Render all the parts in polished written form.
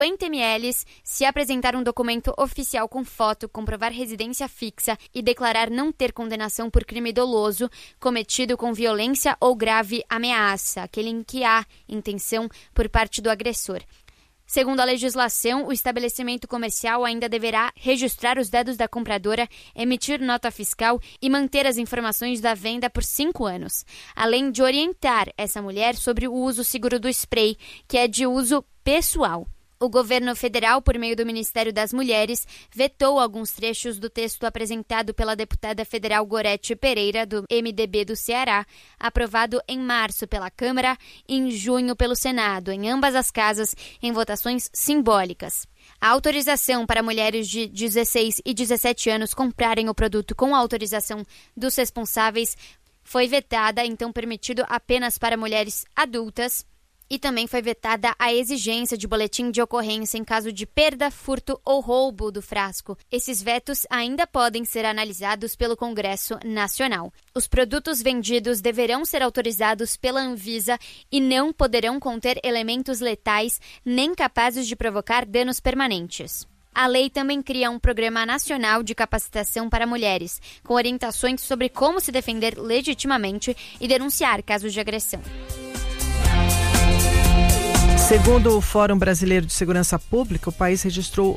50 ml se apresentar um documento oficial com foto, comprovar residência fixa e declarar não ter condenação por crime doloso cometido com violência ou grave ameaça, aquele em que há intenção por parte do agressor. Segundo a legislação, o estabelecimento comercial ainda deverá registrar os dados da compradora, emitir nota fiscal e manter as informações da venda por 5 anos, além de orientar essa mulher sobre o uso seguro do spray, que é de uso pessoal. O governo federal, por meio do Ministério das Mulheres, vetou alguns trechos do texto apresentado pela deputada federal Gorete Pereira, do MDB do Ceará, aprovado em março pela Câmara e em junho pelo Senado, em ambas as casas, em votações simbólicas. A autorização para mulheres de 16 e 17 anos comprarem o produto com a autorização dos responsáveis foi vetada, então permitido apenas para mulheres adultas. E também foi vetada a exigência de boletim de ocorrência em caso de perda, furto ou roubo do frasco. Esses vetos ainda podem ser analisados pelo Congresso Nacional. Os produtos vendidos deverão ser autorizados pela Anvisa e não poderão conter elementos letais nem capazes de provocar danos permanentes. A lei também cria um programa nacional de capacitação para mulheres, com orientações sobre como se defender legitimamente e denunciar casos de agressão. Segundo o Fórum Brasileiro de Segurança Pública, o país registrou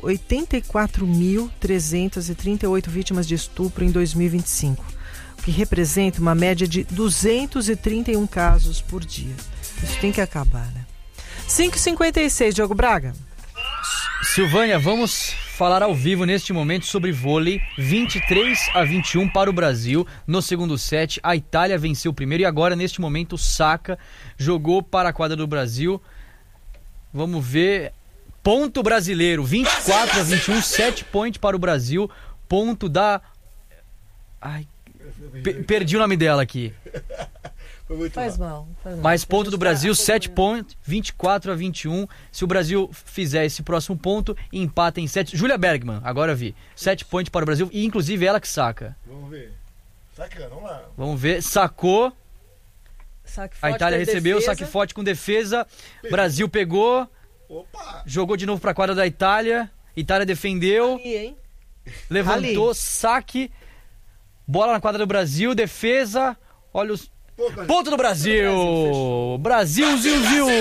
84.338 vítimas de estupro em 2025, o que representa uma média de 231 casos por dia. Isso tem que acabar, né? 5h56, Diogo Braga. Silvânia, vamos falar ao vivo neste momento sobre vôlei. 23-21 para o Brasil. No segundo set, a Itália venceu o primeiro e agora, neste momento, o Saka jogou para a quadra do Brasil. Vamos ver, ponto brasileiro, 24-21, 7 pontos para o Brasil, ponto da... Ai, perdi o nome dela aqui. Faz mal. Mais ponto do Brasil, 7 pontos, 24-21, se o Brasil fizer esse próximo ponto, empata em 7. Júlia Bergman, agora eu vi, 7 pontos para o Brasil, e inclusive ela que saca. Vamos ver, sacando, vamos lá. Vamos ver, sacou. A Itália recebeu, defesa. saque forte com defesa. Brasil pegou. Opa. Jogou de novo para a quadra da Itália. Itália defendeu. Ali, hein? Levantou, saque. Bola na quadra do Brasil, defesa. Olha os... Ponto do Brasil. Brasil, Zil.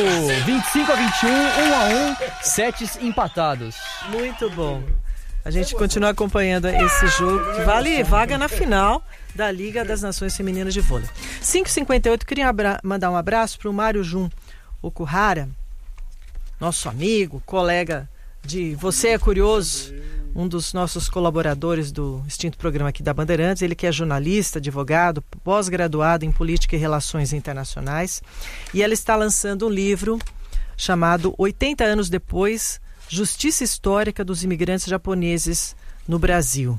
25-21, 1-1, sets empatados. Muito bom. A gente continua acompanhando esse jogo que vale vaga na final da Liga das Nações Femininas de Vôlei. 5h58, queria mandar um abraço para o Mário Jun Okuhara, nosso amigo, colega de Você é Curioso, um dos nossos colaboradores do extinto programa aqui da Bandeirantes. Ele que é jornalista, advogado, pós-graduado em Política e Relações Internacionais. E ela está lançando um livro chamado 80 anos depois, Justiça Histórica dos Imigrantes Japoneses no Brasil.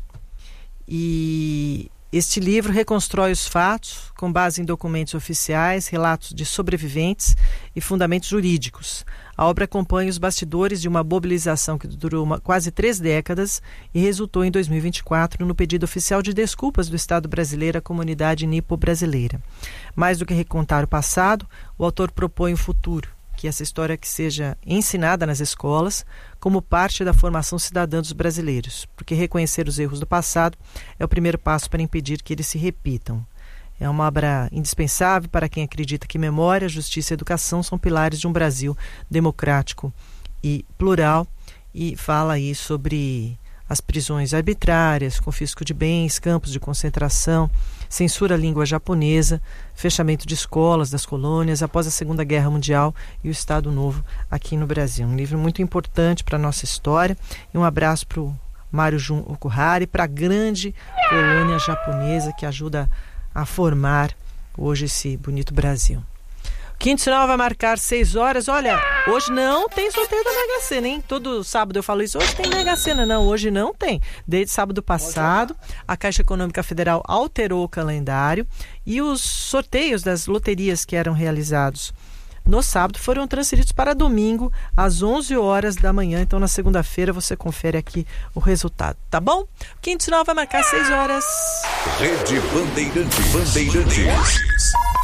E este livro reconstrói os fatos com base em documentos oficiais, relatos de sobreviventes e fundamentos jurídicos. A obra acompanha os bastidores de uma mobilização que durou quase 3 décadas e resultou em 2024 no pedido oficial de desculpas do Estado brasileiro à comunidade nipo-brasileira. Mais do que recontar o passado, o autor propõe o futuro, que essa história que seja ensinada nas escolas como parte da formação cidadã dos brasileiros, porque reconhecer os erros do passado é o primeiro passo para impedir que eles se repitam. É uma obra indispensável para quem acredita que memória, justiça e educação são pilares de um Brasil democrático e plural, e fala aí sobre as prisões arbitrárias, confisco de bens, campos de concentração, censura à língua japonesa, fechamento de escolas das colônias após a Segunda Guerra Mundial e o Estado Novo aqui no Brasil. Um livro muito importante para a nossa história. E um abraço para o Mário Jun Okuhara e para a grande colônia japonesa que ajuda a formar hoje esse bonito Brasil. Quinto sinal vai marcar 6 horas. Olha, hoje não tem sorteio da Mega Sena, hein? Todo sábado eu falo isso. Hoje tem Mega Sena. Não, hoje não tem. Desde sábado passado, a Caixa Econômica Federal alterou o calendário e os sorteios das loterias que eram realizados no sábado foram transferidos para domingo às 11 horas da manhã. Então, na segunda-feira, você confere aqui o resultado, tá bom? O quinto sinal vai marcar 6 horas. Rede Bandeirantes.